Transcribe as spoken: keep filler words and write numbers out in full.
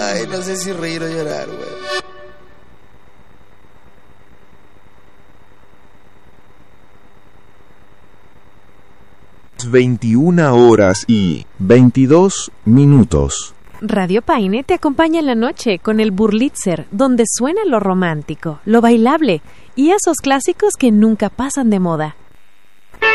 Ay, no sé si reír o llorar, güey. veintiuna horas y veintidós minutos. Radio Paine te acompaña en la noche con el Burlitzer, donde suena lo romántico, lo bailable y esos clásicos que nunca pasan de moda.